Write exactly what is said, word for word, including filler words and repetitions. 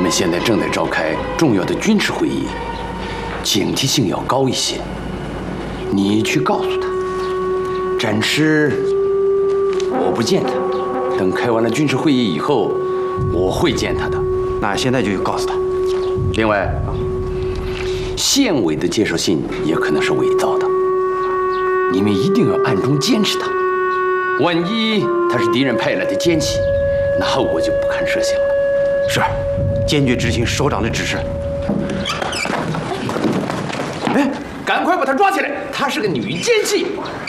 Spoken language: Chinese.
们现在正在召开重要的军事会议，警惕性要高一些。你去告诉他，展翅，我不见他。等开完了军事会议以后，我会见他的。 那现在就告诉他。 另外，县委的介绍信也可能是伪造的，你们一定要暗中监视他。万一他是敌人派来的奸细，那我就不堪设想了。 是，坚决执行首长的指示。 哎，赶快把他抓起来，她是个女奸细。